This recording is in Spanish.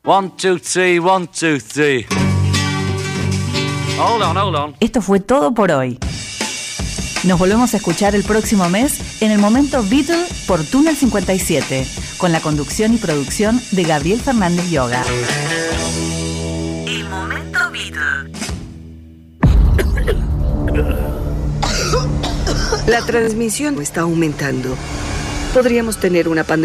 1, 2, 3, 1, 2, 3. Hold on. Esto fue todo por hoy. Nos volvemos a escuchar el próximo mes en el Momento Beatle por Túnel 57, con la conducción y producción de Gabriel Fernández Yoga. El Momento Beatle. La transmisión está aumentando. Podríamos tener una pandemia.